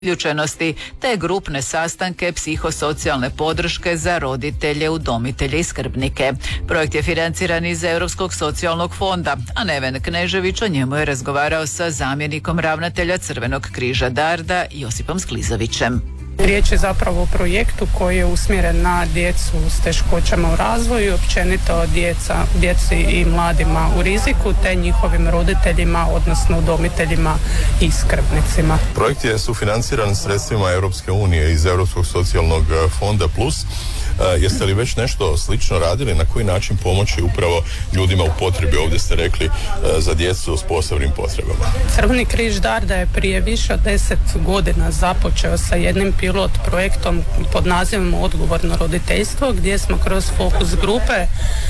uključenosti te grupne sastanke psihosocijalne podrške za roditelje, udomitelje i skrbnike. Projekt je financiran iz Europskog socijalnog fonda, a Neven Knežević o njemu je razgovarao sa zamjenikom ravnatelja Crvenog križa Darda Josipom Sklizovićem. Riječ je zapravo o projektu koji je usmjeren na djecu s teškoćama u razvoju i općenito djeci i mladima u riziku te njihovim roditeljima, odnosno udomiteljima i skrbnicima. Projekt je sufinanciran sredstvima Europske unije iz Europskog socijalnog fonda Plus. Jeste li već nešto slično radili? Na koji način pomoći upravo ljudima u potrebi, ovdje ste rekli, za djecu s posebnim potrebama? Crveni križ Darda je prije više od 10 godina započeo sa jednim pilot projektom pod nazivom Odgovorno roditeljstvo, gdje smo kroz fokus grupe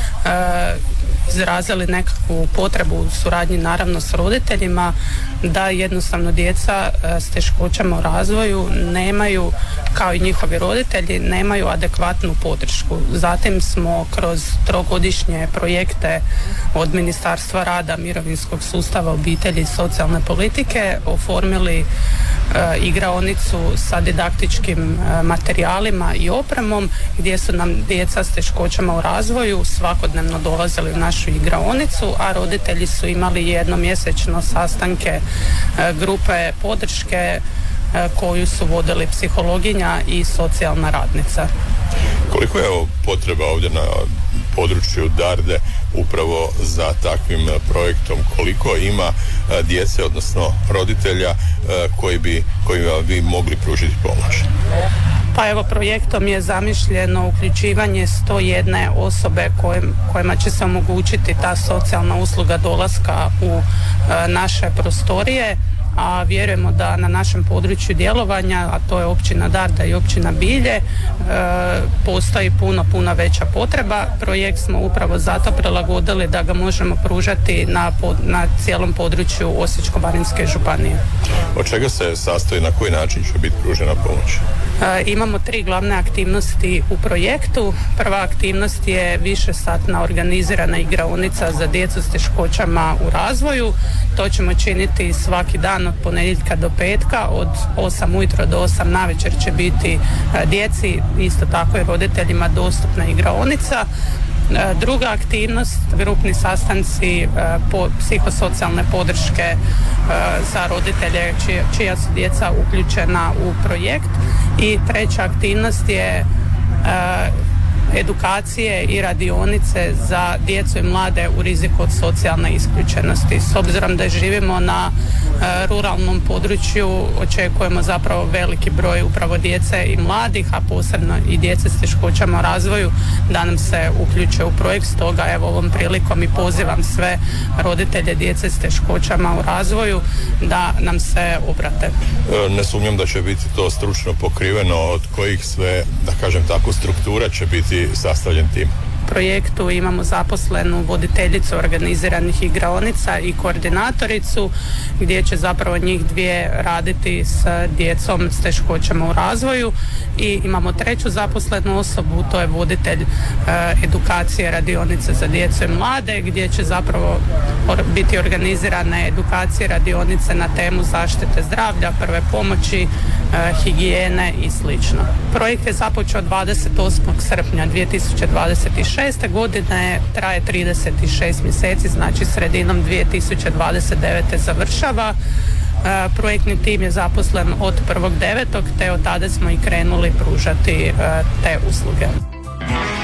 izrazili nekakvu potrebu u suradnji naravno s roditeljima da jednostavno djeca s teškoćama u razvoju nemaju, kao i njihovi roditelji, nemaju adekvatnu podršku. Zatim smo kroz trogodišnje projekte od Ministarstva rada, mirovinskog sustava, obitelji i socijalne politike oformili igraonicu sa didaktičkim materijalima i opremom gdje su nam djeca s teškoćama u razvoju svakodnevno dolazili u našu igraonicu, a roditelji su imali jednomjesečno sastanke grupe podrške koju su vodili psihologinja i socijalna radnica. Koliko je potreba ovdje na području Darde upravo za takvim projektom? Koliko ima djece, odnosno roditelja kojima bi mogli pružiti pomoć? Pa evo, projektom je zamišljeno uključivanje 101 osobe kojima će se omogućiti ta socijalna usluga dolaska u naše prostorije, a vjerujemo da na našem području djelovanja, a to je općina Darda i općina Bilje, postoji puno veća potreba. Projekt smo upravo zato prilagodili da ga možemo pružati na cijelom području Osječko-baranjske županije. Od čega se sastoji, na koji način će biti pružena pomoć? Imamo 3 glavne aktivnosti u projektu. Prva aktivnost je višesatna organizirana igraonica za djecu s teškoćama u razvoju. To ćemo činiti svaki dan od ponedjeljka do petka, od 8 ujutro do 8 navečer će biti djeci, isto tako i roditeljima, dostupna igraonica. Druga aktivnost, grupni sastanci psihosocijalne podrške za roditelje čija su djeca uključena u projekt. I treća aktivnost je edukacije i radionice za djecu i mlade u riziku od socijalne isključenosti. S obzirom da živimo na ruralnom području, očekujemo zapravo veliki broj upravo djece i mladih, a posebno i djece s teškoćama u razvoju da nam se uključe u projekt. Stoga evo ovom prilikom i pozivam sve roditelje djece s teškoćama u razvoju da nam se obrate. Ne sumnjam da će biti to stručno pokriveno, od kojih sve, da kažem tako, struktura će biti sastavljen tim? U projektu imamo zaposlenu voditeljicu organiziranih igraonica i koordinatoricu gdje će zapravo njih dvije raditi s djecom s teškoćama u razvoju, i imamo treću zaposlenu osobu, to je voditelj edukacije radionice za djecu i mlade gdje će zapravo biti organizirane edukacije radionice na temu zaštite zdravlja, prve pomoći, higijene i slično. Projekt je započeo 28. srpnja 2026. godine, traje 36 mjeseci, znači sredinom 2029. završava. Projektni tim je zaposlen od 1.9. te od tada smo i krenuli pružati te usluge.